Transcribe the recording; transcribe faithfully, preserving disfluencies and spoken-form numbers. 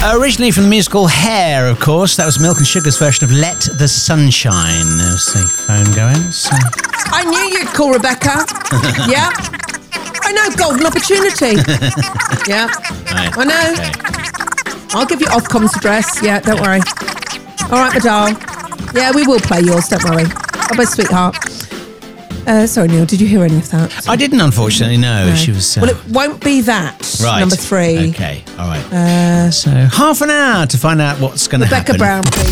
Originally from the musical Hair, of course. That was Milk and Sugar's version of Let the Sunshine. There's the phone going. So. I knew you'd call Rebecca. Yeah. I know, golden opportunity. Yeah. Right. I know. Okay. I'll give you Ofcom's address. Yeah, don't worry. All right, my doll. Yeah, we will play yours, don't worry. Bye-bye, sweetheart. Uh, sorry, Neil, did you hear any of that? I didn't, unfortunately, no. No. She was... Uh, well, it won't be that, right. number three. Okay, all right. Uh, so half an hour to find out what's going to happen. Rebecca Brown, please.